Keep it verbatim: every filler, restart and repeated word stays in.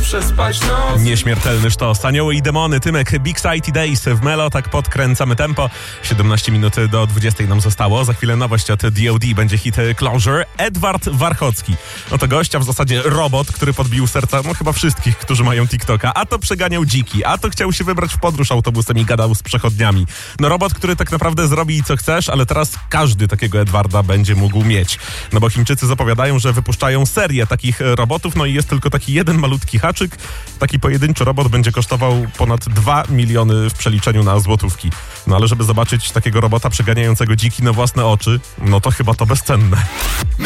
przespać noc. Nieśmiertelny sztos, Anioły i demony, Tymek, Big City Days w Melo, tak podkręcamy tempo. siedemnaście minut do dwudziestej nam zostało. Za chwilę nowość od D O D, będzie hit Closure. Edward Warchocki. No to gościa w zasadzie robot, który podbił serca no chyba wszystkich, którzy mają TikToka. A to przeganiał dziki, a to chciał się wybrać w podróż autobusem i gadał z przechodniami. No robot, który tak naprawdę zrobi co chcesz, ale teraz każdy takiego Edwarda będzie mógł mieć. No bo Chińczycy zapowiadają, że wypuszczają serię takich robotów, no i jest tylko taki jeden malutki haczyk. Taki pojedynczy robot będzie kosztował ponad dwa miliony w przeliczeniu na złotówki. No ale żeby zobaczyć takiego robota przeganiającego dziki na własne oczy, no to chyba to bezcenne.